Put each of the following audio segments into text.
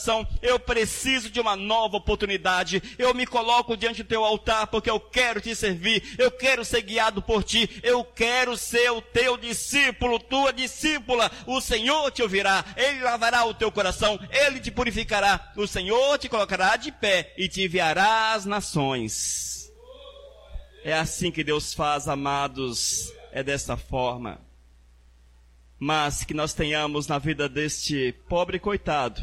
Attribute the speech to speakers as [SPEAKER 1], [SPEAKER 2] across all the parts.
[SPEAKER 1] coração. Eu preciso de uma nova oportunidade. Eu me coloco diante do teu altar porque eu quero te servir. Eu quero ser guiado por ti. Eu quero ser o teu discípulo, tua discípula. O Senhor te ouvirá. Ele lavará o teu coração. Ele te purificará. O Senhor te colocará de pé e te enviará às nações. É assim que Deus faz, amados. É dessa forma. Mas que nós tenhamos na vida deste pobre coitado,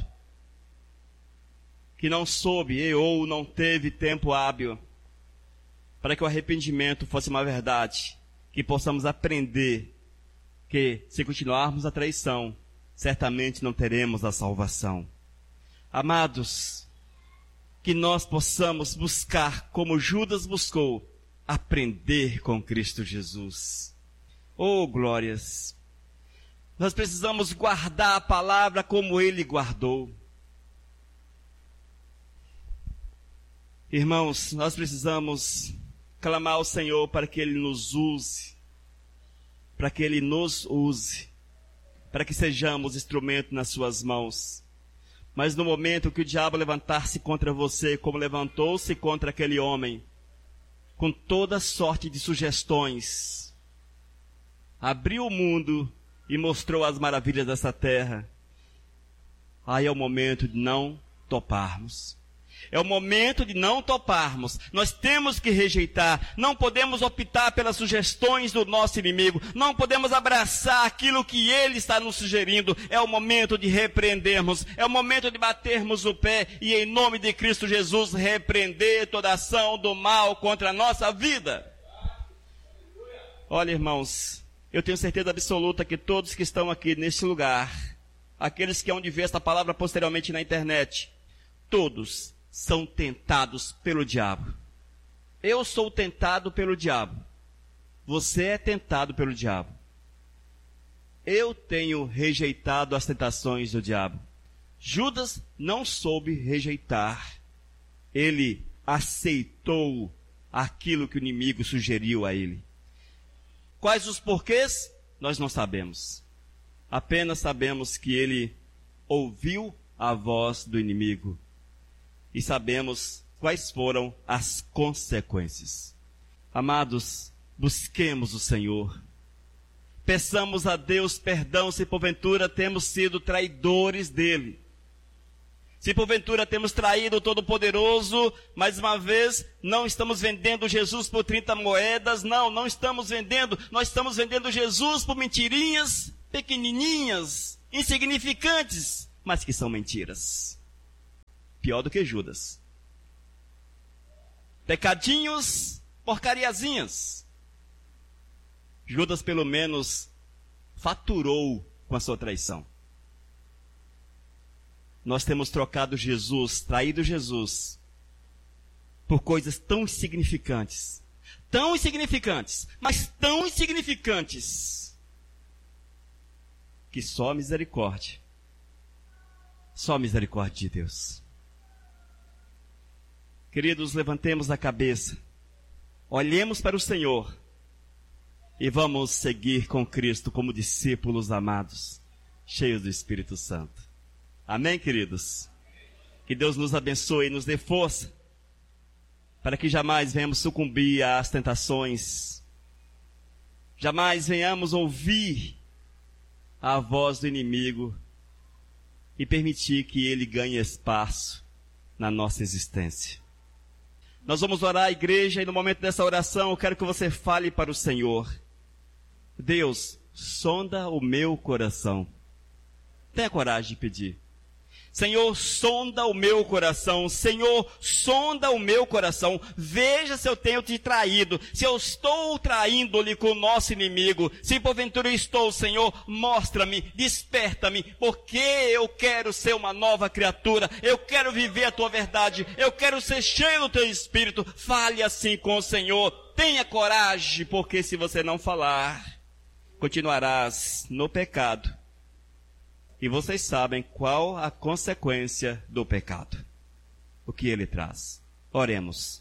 [SPEAKER 1] que não soube ou não teve tempo hábil, para que o arrependimento fosse uma verdade, que possamos aprender que, se continuarmos a traição, certamente não teremos a salvação. Amados, que nós possamos buscar, como Judas buscou, aprender com Cristo Jesus. Oh, glórias! Nós precisamos guardar a palavra como Ele guardou. Irmãos, nós precisamos clamar ao Senhor para que Ele nos use, para que Ele nos use, para que sejamos instrumento nas suas mãos. Mas no momento que o diabo levantar-se contra você, como levantou-se contra aquele homem, com toda sorte de sugestões, abriu o mundo e mostrou as maravilhas dessa terra. Aí é o momento de não toparmos. É o momento de não toparmos. Nós temos que rejeitar. Não podemos optar pelas sugestões do nosso inimigo. Não podemos abraçar aquilo que ele está nos sugerindo. É o momento de repreendermos. É o momento de batermos o pé e, em nome de Cristo Jesus, repreender toda ação do mal contra a nossa vida. Olha, irmãos, eu tenho certeza absoluta que todos que estão aqui neste lugar, aqueles que hão de ver esta palavra posteriormente na internet, todos são tentados pelo diabo. Eu sou tentado pelo diabo. Você é tentado pelo diabo. Eu tenho rejeitado as tentações do diabo. Judas não soube rejeitar. Ele aceitou aquilo que o inimigo sugeriu a ele. Quais os porquês? Nós não sabemos. Apenas sabemos que ele ouviu a voz do inimigo. E sabemos quais foram as consequências. Amados, busquemos o Senhor. Peçamos a Deus perdão se porventura temos sido traidores dele. Se porventura temos traído o Todo-Poderoso, mais uma vez, não estamos vendendo Jesus por 30 moedas, não estamos vendendo, nós estamos vendendo Jesus por mentirinhas pequenininhas, insignificantes, mas que são mentiras. Pior do que Judas. Pecadinhos, porcariazinhas. Judas pelo menos faturou com a sua traição. Nós temos trocado Jesus, traído Jesus, por coisas tão insignificantes, mas tão insignificantes, que só a misericórdia de Deus. Queridos, levantemos a cabeça, olhemos para o Senhor e vamos seguir com Cristo como discípulos amados, cheios do Espírito Santo. Amém, queridos? Que Deus nos abençoe e nos dê força para que jamais venhamos sucumbir às tentações, jamais venhamos ouvir a voz do inimigo e permitir que ele ganhe espaço na nossa existência. Nós vamos orar, igreja, e no momento dessa oração eu quero que você fale para o Senhor. Deus, sonda o meu coração. Tenha coragem de pedir. Senhor, sonda o meu coração. Senhor, sonda o meu coração. Veja se eu tenho te traído. Se eu estou traindo-lhe com o nosso inimigo. Se porventura estou, Senhor, mostra-me, desperta-me. Porque eu quero ser uma nova criatura. Eu quero viver a tua verdade. Eu quero ser cheio do teu Espírito. Fale assim com o Senhor. Tenha coragem, porque se você não falar, continuarás no pecado. E vocês sabem qual a consequência do pecado. O que ele traz. Oremos.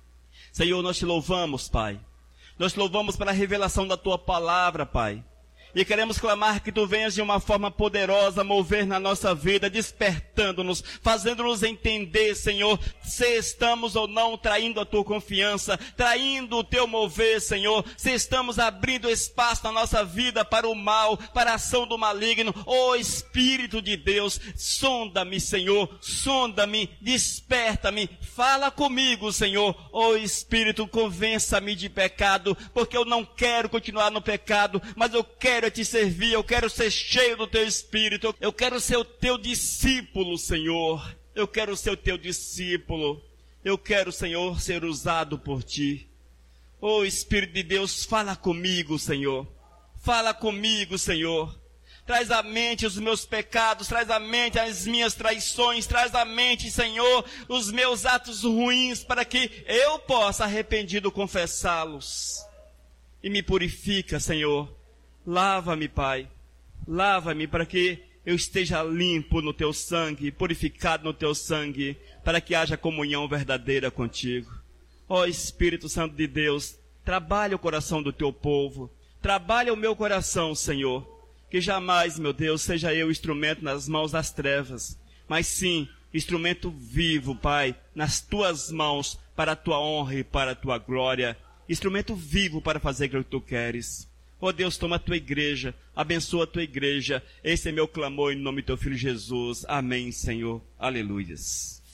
[SPEAKER 1] Senhor, nós te louvamos, Pai. Nós te louvamos pela revelação da tua palavra, Pai. E queremos clamar que Tu venhas de uma forma poderosa mover na nossa vida, despertando-nos, fazendo-nos entender, Senhor, se estamos ou não traindo a Tua confiança, traindo o Teu mover, Senhor, se estamos abrindo espaço na nossa vida para o mal, para a ação do maligno. Ó Espírito de Deus, sonda-me, Senhor, sonda-me, desperta-me, fala comigo, Senhor. Ó Espírito, convença-me de pecado, porque eu não quero continuar no pecado, mas eu quero Te servir, eu quero ser cheio do Teu Espírito, eu quero ser o Teu discípulo, Senhor, eu quero ser o Teu discípulo, eu quero, Senhor, ser usado por Ti. Ó Espírito de Deus, fala comigo, Senhor, fala comigo, Senhor. Traz à mente os meus pecados, traz à mente as minhas traições, traz à mente, Senhor, os meus atos ruins, para que eu possa, arrependido, confessá-los. E me purifica, Senhor. Lava-me, Pai. Lava-me para que eu esteja limpo no Teu sangue, purificado no Teu sangue, para que haja comunhão verdadeira contigo. Ó Espírito Santo de Deus, trabalha o coração do Teu povo. Trabalha o meu coração, Senhor. Que jamais, meu Deus, seja eu instrumento nas mãos das trevas, mas sim, instrumento vivo, Pai, nas Tuas mãos, para a Tua honra e para a Tua glória. Instrumento vivo para fazer aquilo que Tu queres. Ó Deus, toma a Tua igreja, abençoa a Tua igreja. Esse é meu clamor em nome do Teu Filho Jesus. Amém, Senhor. Aleluias.